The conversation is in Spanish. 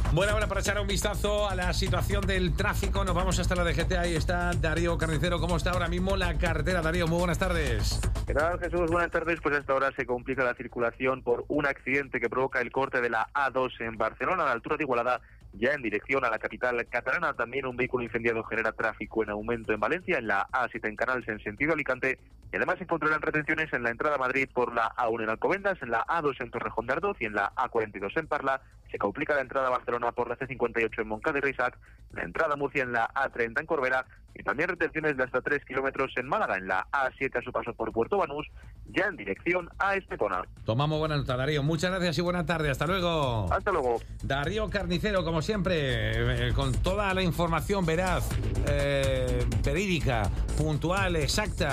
Buena hora para echar un vistazo a la situación del tráfico. Nos vamos hasta la DGT. Ahí está Darío Carnicero. ¿Cómo está ahora mismo la carretera? Darío, muy buenas tardes. ¿Qué tal, Jesús? Buenas tardes. Pues hasta ahora se complica la circulación por un accidente que provoca el corte de la A2 en Barcelona, a la altura de Igualada, ya en dirección a la capital catalana. También un vehículo incendiado genera tráfico en aumento en Valencia, en la A7 en Canals en sentido Alicante. Y además se encontrarán retenciones en la entrada a Madrid por la A1 en Alcobendas, en la A2 en Torrejón de Ardoz y en la A42 en Parla. Se complica la entrada a Barcelona por la C58 en Montcada y Reixac, la entrada a Murcia en la A30 en Corbera y también retenciones de hasta 3 kilómetros en Málaga, en la A7 a su paso por Puerto Banús, ya en dirección a Estepona. Tomamos buena nota, Darío. Muchas gracias y buena tarde. Hasta luego. Hasta luego. Darío Carnicero, como siempre, con toda la información veraz, verídica, puntual, exacta.